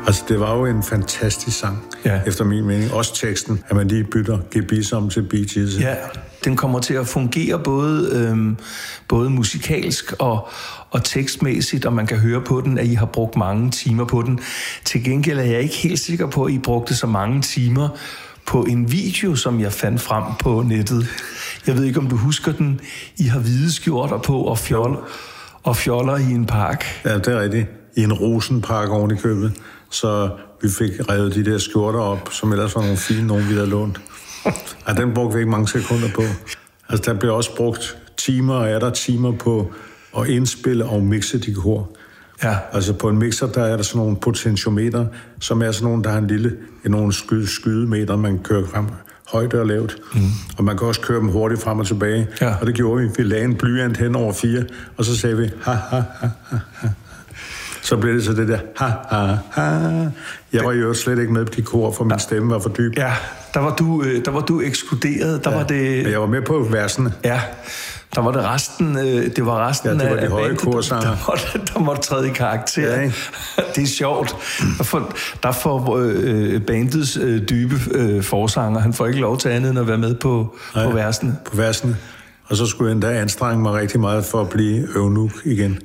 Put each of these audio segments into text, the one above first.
Altså, det var jo en fantastisk sang, efter min mening. Også teksten, at man lige bytter gebis om til Bee Gees. Ja, den kommer til at fungere både musikalsk og tekstmæssigt, og man kan høre på den, at I har brugt mange timer på den. Til gengæld er jeg ikke helt sikker på, at I brugte så mange timer på en video, som jeg fandt frem på nettet. Jeg ved ikke, om du husker den. I har hvide skjorter på og fjoller i en park. Ja, det er rigtigt. I en rosenpark oven i købet. Så vi fik revet de der skjorter op, som ellers var nogle fine, nogle vi havde lånt. Ja, den brugte vi ikke mange sekunder på. Altså, der blev også brugt timer og er der timer på at indspille og mixe de kor. Ja. Altså på en mixer, der er der sådan nogle potentiometer, som er sådan nogle, der har nogle skydemeter, man kører frem højt og lavt. Og man kan også køre dem hurtigt frem og tilbage. Ja. Og det gjorde vi. Vi lagde en blyant hen over 4, og så sagde vi, ha, ha, ha, ha, ha. Så blev det så det der, ha, ha, ha. Jeg var jo slet ikke med på de kor, for min stemme var for dyb. Ja, der var du ekskluderet. Der var det... Men jeg var med på versene. Ja, der var det resten. Det var resten det var af de høje bandet, korsanger. Der måtte træde i karakter. Ja, det er sjovt. Der får bandets dybe forsanger, han får ikke lov til andet end at være med på versene. På versene. Og så skulle jeg endda anstrenge mig rigtig meget for at blive øvnuk igen.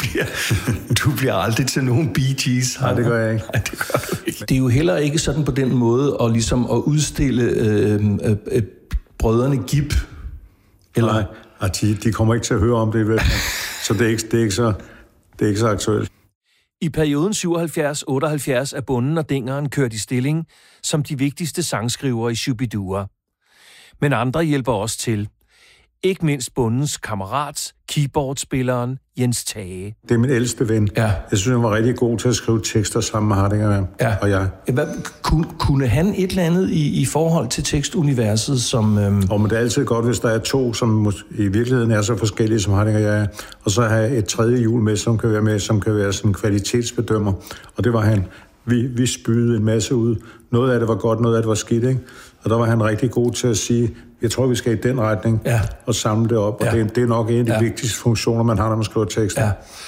Du bliver aldrig til nogen Bee Gees. Nej, det gør jeg ikke. Nej, det gør du ikke. Det er jo heller ikke sådan på den måde at, ligesom at udstille brødrene Gibb. Eller? Nej, de kommer ikke til at høre om det i hvert fald. Så det er ikke så aktuelt. I perioden 77-78 er Bonden og Dingeren kørt i stilling som de vigtigste sangskrivere i Shubidua. Men andre hjælper også til. Ikke mindst Bondens kammerat, keyboardspilleren Jens Tage. Det er min ældste ven. Ja. Jeg synes, han var rigtig god til at skrive tekster sammen med Hardinger og jeg. Kunne han et eller andet i forhold til tekstuniverset, som... Men det er altid godt, hvis der er to, som i virkeligheden er så forskellige, som Hardinger og jeg er. Og så have et tredje hjul med, som kan være sådan en kvalitetsbedømmer. Og det var han. Vi spydede en masse ud. Noget af det var godt, noget af det var skidt, ikke? Og der var han rigtig god til at sige, jeg tror, vi skal i den retning og samle det op. Og det er nok en af de vigtigste funktioner, man har, når man skriver tekster. Ja.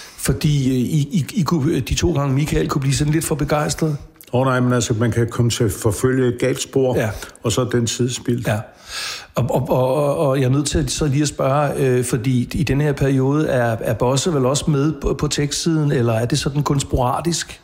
Fordi de 2 gange Michael kunne blive sådan lidt for begejstret. Nej, men altså, man kan komme til at forfølge et galt spor, og så er den tid spildt. Ja. Og jeg er nødt til så lige at spørge, fordi i den her periode er Bosse vel også med på tekstsiden, eller er det sådan kun sporadisk?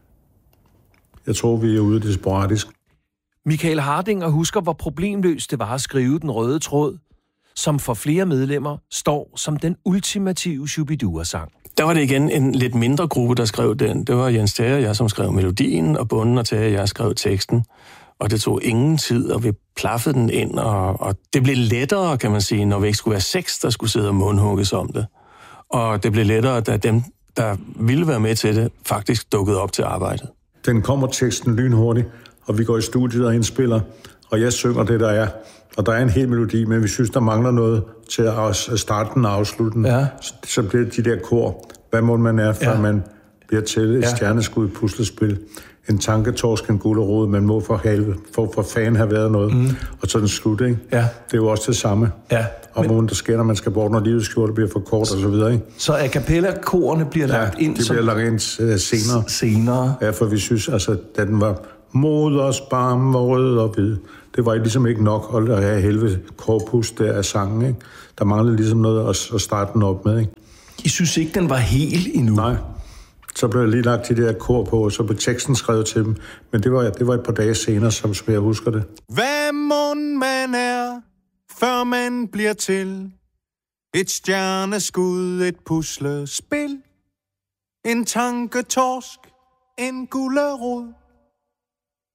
Jeg tror, vi er ude af det sporadisk. Michael Hardinger husker, hvor problemløst det var at skrive Den Røde Tråd, som for flere medlemmer står som den ultimative Shubidua-sang. Der var det igen en lidt mindre gruppe, der skrev den. Det var Jens Tage og jeg, som skrev melodien, og Bonden og Tage og jeg skrev teksten. Og det tog ingen tid, og vi plaffede den ind, og det blev lettere, kan man sige, når vi ikke skulle være 6, der skulle sidde og mundhugges om det. Og det blev lettere, da dem, der ville være med til det, faktisk dukkede op til arbejdet. Den kommer teksten lynhurtigt, og vi går i studiet og indspiller, og jeg synger det, der er. Og der er en hel melodi, men vi synes, der mangler noget til at starte den og afslutte den. Ja. Så bliver de der kor, hvad må man er, før man bliver til et stjerneskud puslespil. En tanketorsk, en gulerod, man må for fan have været noget. Og så den slut, ikke? Ja. Det er jo også det samme. Ja. Og måden, der sker, når man skal bort, når livets skjorte bliver for kort og så videre, ikke? Så a cappella-korene bliver lagt ind? Ja, de bliver lagt ind senere. Ja, for vi synes, altså, da den var moders barm og rød og hvid, det var ligesom ikke nok at have helvede korpus der af sangen, ikke? Der manglede ligesom noget at starte den op med, ikke? I synes ikke, den var helt endnu? Nej. Så blev jeg lige lagt de der kor på, og så blev teksten skrevet til dem. Men det var et par dage senere, som jeg husker det. Hvad mon man er, før man bliver til? Et stjerneskud, et puslespil. En tanketorsk, en gulerod.